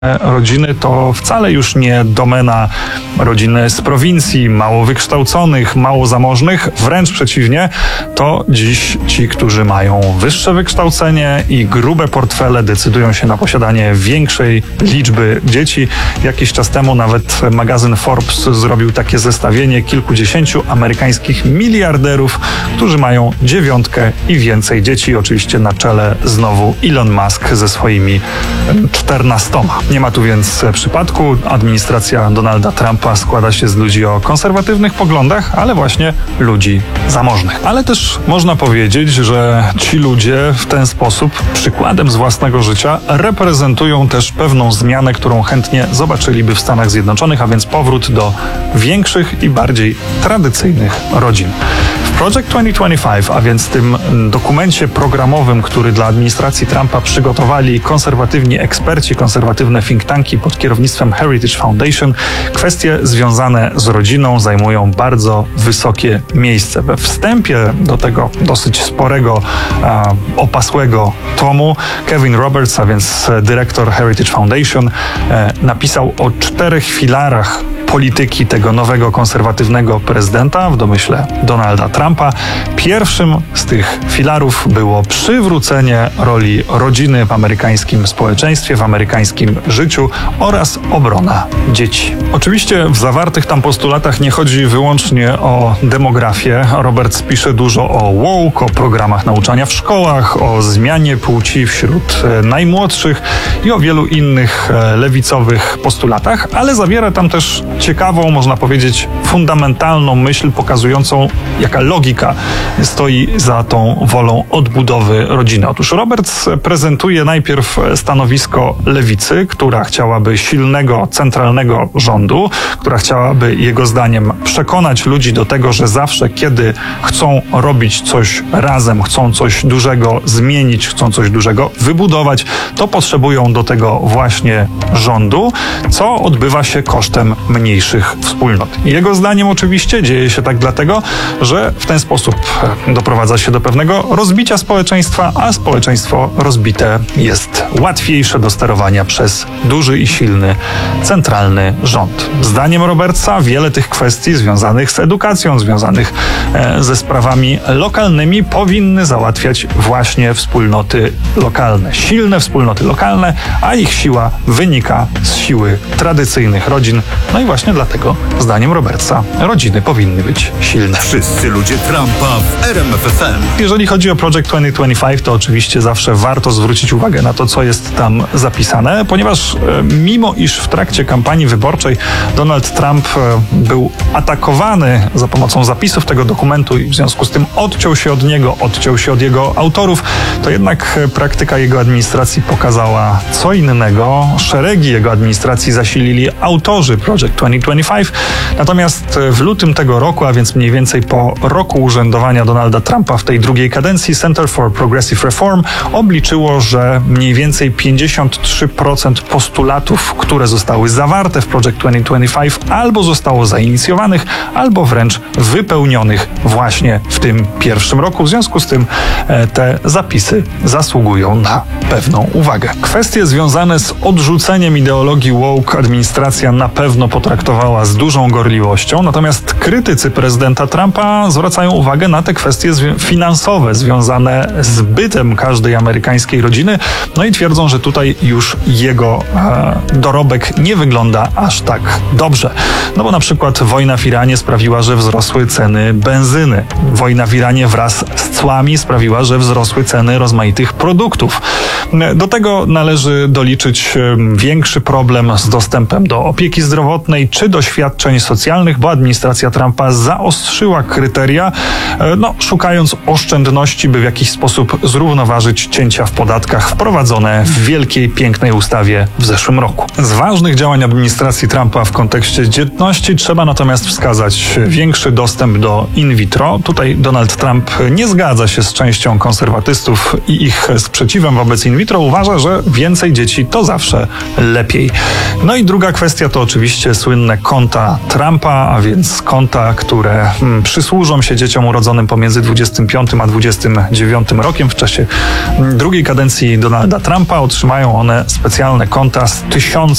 rodziny to wcale już nie domena rodzin z prowincji, mało wykształconych, mało zamożnych. Wręcz przeciwnie, to dziś ci, którzy mają wyższe wykształcenie i grube portfele, decydują się na posiadanie większej liczby dzieci. Jakiś czas temu nawet magazyn Forbes zrobił takie zestawienie kilkudziesięciu amerykańskich miliarderów, którzy mają 9 i więcej dzieci. Oczywiście na czele znowu Elon Musk ze swoimi 14. Nie ma tu więc przypadku. Administracja Donalda Trumpa składa się z ludzi o konserwatywnych poglądach, ale właśnie ludzi zamożnych. Ale też można powiedzieć, że ci ludzie w ten sposób, przykładem z własnego życia, reprezentują też pewną zmianę, którą chętnie zobaczyliby w Stanach Zjednoczonych, a więc powrót do większych i bardziej tradycyjnych rodzin. W Project 2025, a więc tym dokumencie programowym, który dla administracji Trumpa przygotowali konserwatywni eksperci, konserwatywne think tanki pod kierownictwem Heritage Foundation, kwestie związane z rodziną zajmują bardzo wysokie miejsce. We wstępie do tego dosyć sporego, opasłego tomu Kevin Roberts, a więc dyrektor Heritage Foundation, napisał o 4 filarach polityki tego nowego konserwatywnego prezydenta w domyśle Donalda Trumpa. Pierwszym z tych filarów było przywrócenie roli rodziny w amerykańskim społeczeństwie, w amerykańskim życiu oraz obrona dzieci. Oczywiście w zawartych tam postulatach nie chodzi wyłącznie o demografię. Roberts pisze dużo o woke, o programach nauczania w szkołach, o zmianie płci wśród najmłodszych i o wielu innych lewicowych postulatach, ale zawiera tam też ciekawą, można powiedzieć, fundamentalną myśl pokazującą, jaka logika stoi za tą wolą odbudowy rodziny. Otóż Roberts prezentuje najpierw stanowisko lewicy, która chciałaby silnego, centralnego rządu, która chciałaby, jego zdaniem, przekonać ludzi do tego, że zawsze, kiedy chcą robić coś razem, chcą coś dużego zmienić, chcą coś dużego wybudować, to potrzebują do tego właśnie rządu, co odbywa się kosztem mniejszych wspólnot. Jego zdaniem oczywiście dzieje się tak dlatego, że w ten sposób doprowadza się do pewnego rozbicia społeczeństwa, a społeczeństwo rozbite jest łatwiejsze do sterowania przez duży i silny centralny rząd. Zdaniem Robertsa wiele tych kwestii związanych z edukacją, związanych ze sprawami lokalnymi powinny załatwiać właśnie wspólnoty lokalne. Silne wspólnoty lokalne, a ich siła wynika z siły tradycyjnych rodzin. No i właśnie dlatego, zdaniem Robertsa, rodziny powinny być silne. Wszyscy ludzie Trumpa w RMF FM. Jeżeli chodzi o Project 2025, to oczywiście zawsze warto zwrócić uwagę na to, co jest tam zapisane, ponieważ mimo iż w trakcie kampanii wyborczej Donald Trump był atakowany za pomocą zapisów tego dokumentu i w związku z tym odciął się od niego, odciął się od jego autorów, to jednak praktyka jego administracji pokazała co innego. Szeregi jego administracji zasilili autorzy Project 2025, natomiast w lutym tego roku, a więc mniej więcej po roku urzędowania Donalda Trumpa w tej drugiej kadencji, Center for Progressive Reform obliczyło, że mniej więcej 53% postulatów, które zostały zawarte w Project 2025, albo zostało zainicjowanych, albo wręcz wypełnionych właśnie w tym pierwszym roku. W związku z tym te zapisy zasługują na pewną uwagę. Kwestie związane z odrzuceniem ideologii woke administracja na pewno potraktowała z dużą gorliwością, natomiast krytycy prezydenta Trumpa zwracają uwagę na te kwestie finansowe związane z bytem każdej amerykańskiej rodziny, no i twierdzą, że tutaj już jego dorobek nie wygląda aż tak dobrze. No bo na przykład wojna w Iranie sprawiła, że wzrosły ceny benzyny. Wojna w Iranie wraz z cłami sprawiła, że wzrosły ceny rozmaitych produktów. Do tego należy doliczyć większy problem z dostępem do opieki zdrowotnej czy do świadczeń socjalnych, bo administracja Trumpa zaostrzyła kryteria, szukając oszczędności, by w jakiś sposób zrównoważyć cięcia w podatkach wprowadzone w wielkiej, pięknej ustawie w zeszłym roku. Z ważnych działań administracji Trumpa w kontekście dzietności trzeba natomiast wskazać większy dostęp do in vitro. Tutaj Donald Trump nie zgadza się z częścią konserwatystów i ich sprzeciwem wobec in vitro. Uważa, że więcej dzieci to zawsze lepiej. No i druga kwestia to oczywiście słynne konta Trumpa, a więc konta, które przysłużą się dzieciom urodzonym pomiędzy 25 a 29 rokiem. W czasie drugiej kadencji Donalda Trumpa otrzymają one specjalne konta z 1000